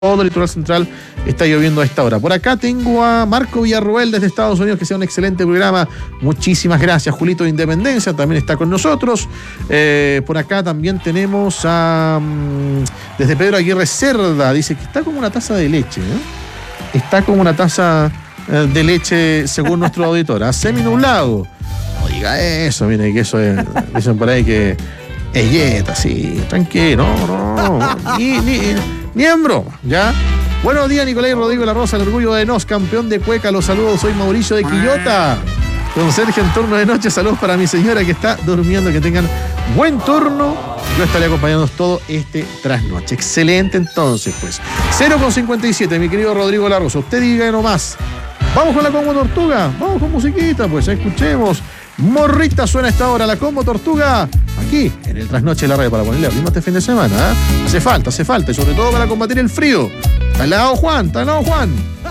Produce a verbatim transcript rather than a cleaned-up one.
Todo el litoral central está lloviendo a esta hora. Por acá tengo a Marco Villarroel desde Estados Unidos, que sea un excelente programa. Muchísimas gracias. Julito de Independencia también está con nosotros. Eh, por acá también tenemos a um, desde Pedro Aguirre Cerda, dice que está como una taza de leche, ¿eh? Está como una taza eh, de leche según nuestro auditor. A Semi nublado. No diga eso, mire que eso es, dicen por ahí que es yeta, sí, tranquilo, no, no, no. Ni, ni, Ni en broma, ¿ya? Buenos días, Nicolás y Rodrigo La Rosa, el orgullo de Nos, campeón de Cueca, los saludos, soy Mauricio de Quillota. Con Sergio en turno de noche, saludos para mi señora que está durmiendo, que tengan buen turno. Yo estaré acompañándonos todo este trasnoche. Excelente entonces, pues. cero con cincuenta y siete, mi querido Rodrigo La Rosa, usted diga nomás. Vamos con la Combo Tortuga, vamos con musiquita, pues, escuchemos. Morrita suena a esta hora, la Combo Tortuga, aquí en el Trasnoche de la Radio, para ponerle a ritmo este fin de semana, ¿eh? Hace falta, hace falta, y sobre todo para combatir el frío. Está al lado Juan, está al lado Juan.